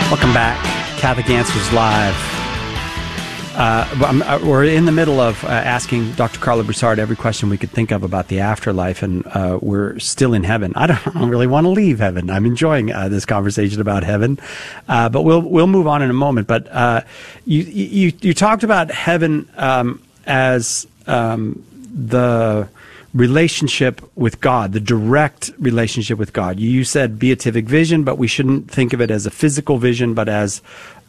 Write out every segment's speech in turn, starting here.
Welcome back. Catholic Answers Live. We're in the middle of asking Dr. Carla Broussard every question we could think of about the afterlife, and we're still in heaven. I don't really want to leave heaven. I'm enjoying this conversation about heaven, but we'll move on in a moment. But you talked about heaven as the relationship with God, the direct relationship with God. You said beatific vision, but we shouldn't think of it as a physical vision, but as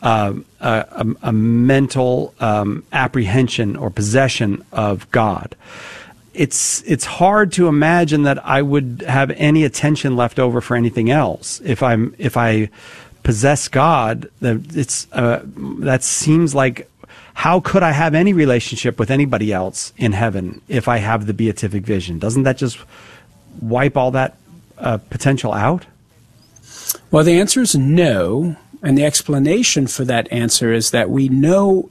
a mental apprehension or possession of God. It's hard to imagine that I would have any attention left over for anything else. If I possess God, that seems like, how could I have any relationship with anybody else in heaven if I have the beatific vision? Doesn't that just wipe all that potential out? Well, the answer is no. And the explanation for that answer is that we know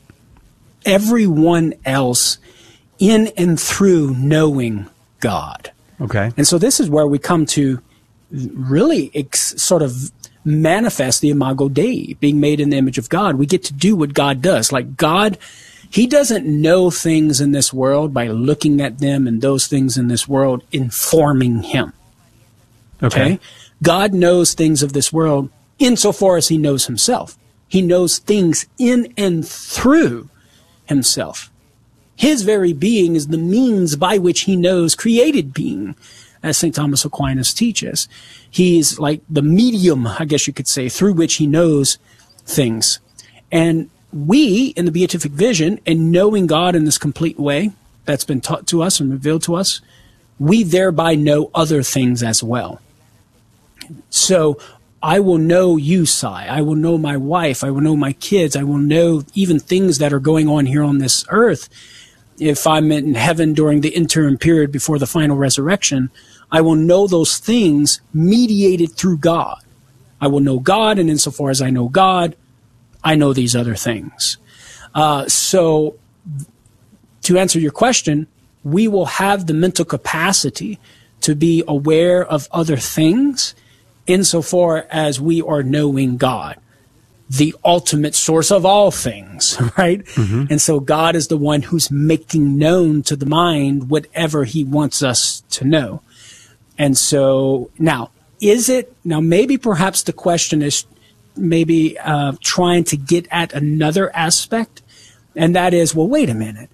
everyone else in and through knowing God. Okay. And so this is where we come to really sort of manifest the Imago Dei, being made in the image of God. We get to do what God does. Like God, he doesn't know things in this world by looking at them and those things in this world informing him. Okay? God knows things of this world insofar as he knows himself. He knows things in and through himself. His very being is the means by which he knows created being, as St. Thomas Aquinas teaches. He's like the medium, I guess you could say, through which he knows things. And we, in the beatific vision, and knowing God in this complete way that's been taught to us and revealed to us, we thereby know other things as well. So I will know you, Sai. I will know my wife. I will know my kids. I will know even things that are going on here on this earth. If I'm in heaven during the interim period before the final resurrection, I will know those things mediated through God. I will know God, and insofar as I know God, I know these other things. So to answer your question, we will have the mental capacity to be aware of other things insofar as we are knowing God, the ultimate source of all things, right? Mm-hmm. And so God is the one who's making known to the mind whatever he wants us to know. And so now, maybe perhaps the question is maybe trying to get at another aspect, and that is, well, wait a minute.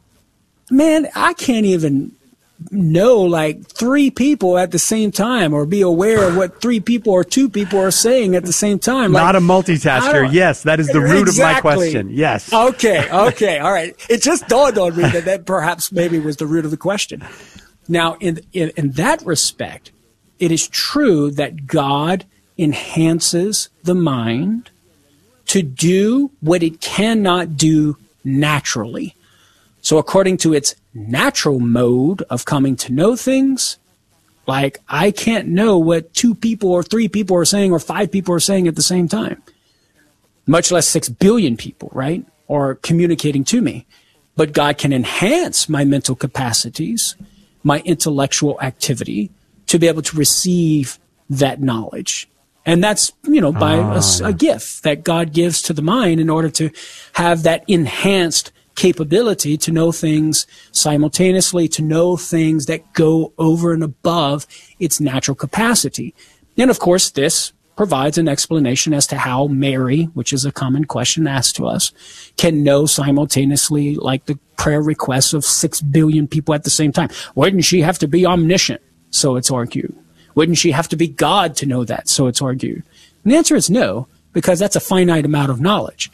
Man, I can't even know like three people at the same time or be aware of what three people or two people are saying at the same time. Not a multitasker. Yes, that is the root of my question. Yes. Okay. All right. It just dawned on me that perhaps maybe was the root of the question. Now, in that respect, it is true that God enhances the mind to do what it cannot do naturally. So according to its natural mode of coming to know things, like I can't know what two people or three people are saying or five people are saying at the same time, much less 6 billion people, right, are communicating to me. But God can enhance my mental capacities, my intellectual activity, to be able to receive that knowledge. And that's, by a gift that God gives to the mind in order to have that enhanced capability to know things simultaneously, to know things that go over and above its natural capacity. And of course, this provides an explanation as to how Mary, which is a common question asked to us, can know simultaneously like the prayer requests of 6 billion people at the same time. Wouldn't she have to be omniscient? So it's argued. Wouldn't she have to be God to know that? So it's argued. And the answer is no, because that's a finite amount of knowledge.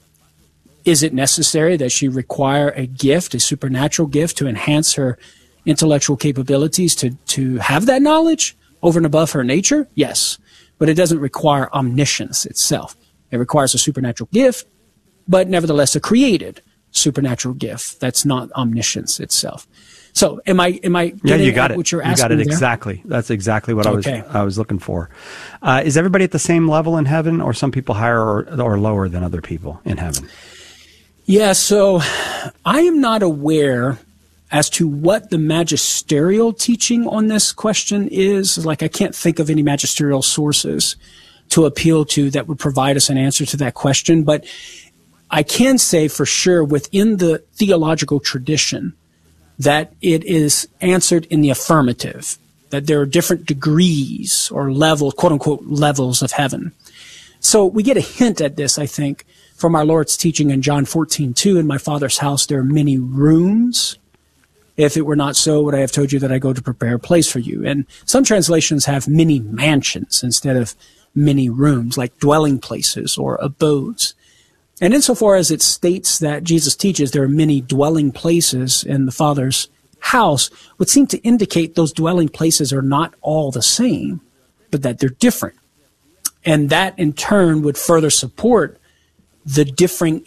Is it necessary that she require a gift, a supernatural gift, to enhance her intellectual capabilities to have that knowledge over and above her nature? Yes. But it doesn't require omniscience itself. It requires a supernatural gift, but nevertheless a created supernatural gift. That's not omniscience itself. So am I getting at what you're asking? You got it exactly. That's exactly what I was looking for. Is everybody at the same level in heaven, or some people higher or lower than other people in heaven? Yeah, so I am not aware as to what the magisterial teaching on this question is. Like, I can't think of any magisterial sources. to appeal to that would provide us an answer to that question. But I can say for sure within the theological tradition that it is answered in the affirmative, that there are different degrees or levels, quote unquote, levels of heaven. So we get a hint at this, I think, from our Lord's teaching in John 14:2, in my Father's house there are many rooms. If it were not so, would I have told you that I go to prepare a place for you? And some translations have many mansions instead of many rooms, like dwelling places or abodes. And insofar as it states that Jesus teaches there are many dwelling places in the Father's house, would seem to indicate those dwelling places are not all the same, but that they're different. And that in turn would further support the differing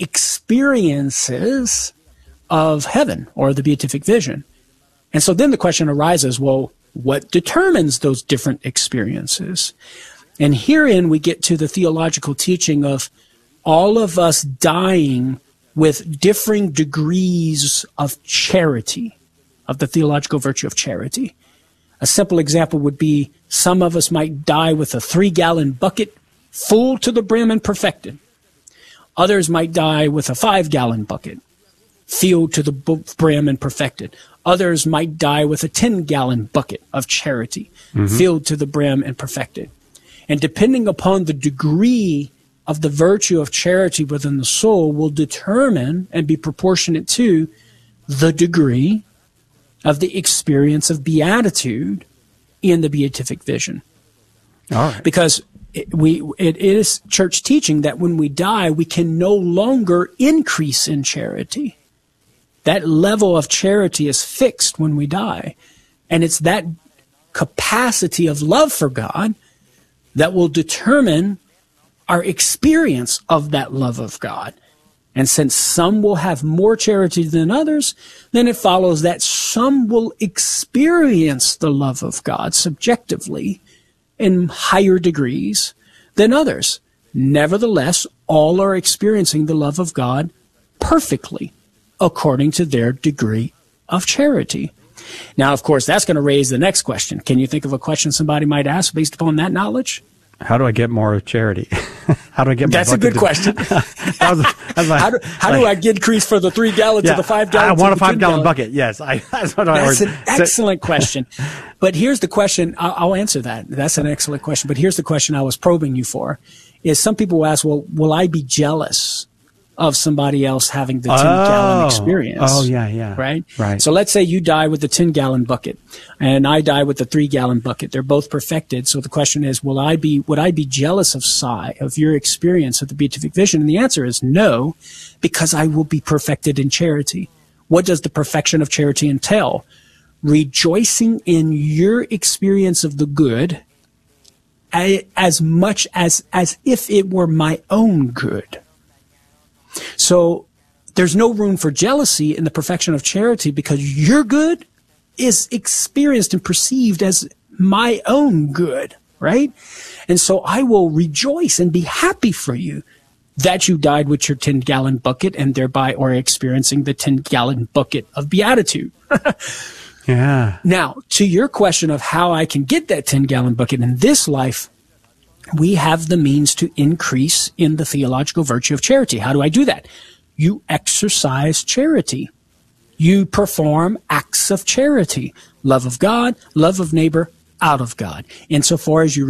experiences of heaven or the beatific vision. And so then the question arises, well, what determines those different experiences? And herein we get to the theological teaching of all of us dying with differing degrees of charity, of the theological virtue of charity. A simple example would be some of us might die with a 3-gallon bucket full to the brim and perfected. Others might die with a 5-gallon bucket filled to the brim and perfected. Others might die with a 10-gallon bucket of charity filled to the brim and perfected. And depending upon the degree of the virtue of charity within the soul will determine and be proportionate to the degree of the experience of beatitude in the beatific vision. All right. Because it is church teaching that when we die, we can no longer increase in charity. That level of charity is fixed when we die. And it's that capacity of love for God that will determine our experience of that love of God. And since some will have more charity than others, then it follows that some will experience the love of God subjectively in higher degrees than others. Nevertheless, all are experiencing the love of God perfectly according to their degree of charity. Now, of course, that's going to raise the next question. Can you think of a question somebody might ask based upon that knowledge? How do I get more charity? How do I get more? That's a good question. How do I get increase for the 3-gallon to the 5-gallon? I want a 5-gallon bucket. Yes. That's an excellent question. But here's the question. I'll answer that. That's an excellent question. But here's the question I was probing you for. Is some people will ask, well, will I be jealous of somebody else having the 10-gallon experience? Oh, yeah. Right? Right. So let's say you die with the 10-gallon bucket, and I die with the 3-gallon bucket. They're both perfected. So the question is, would I be jealous of your experience of the beatific vision? And the answer is no, because I will be perfected in charity. What does the perfection of charity entail? Rejoicing in your experience of the good as much as if it were my own good. So there's no room for jealousy in the perfection of charity because your good is experienced and perceived as my own good, right? And so I will rejoice and be happy for you that you died with your 10-gallon bucket and thereby are experiencing the 10-gallon bucket of beatitude. Yeah. Now, to your question of how I can get that 10-gallon bucket in this life, we have the means to increase in the theological virtue of charity. How do I do that? You exercise charity. You perform acts of charity. Love of God, love of neighbor, out of God. Insofar as you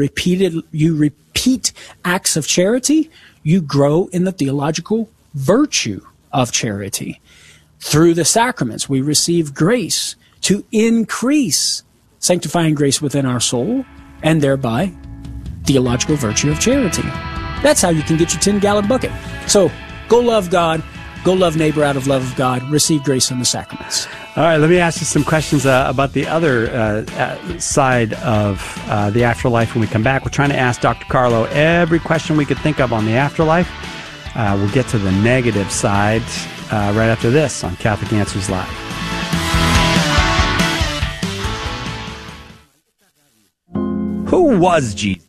repeat acts of charity, you grow in the theological virtue of charity. Through the sacraments, we receive grace to increase sanctifying grace within our soul and thereby theological virtue of charity. That's how you can get your 10-gallon bucket. So go love God, go love neighbor out of love of God, receive grace in the sacraments. All right, let me ask you some questions about the other side of the afterlife when we come back. We're trying to ask Dr. Carlo every question we could think of on the afterlife. We'll get to the negative side right after this on Catholic Answers Live. Who was Jesus?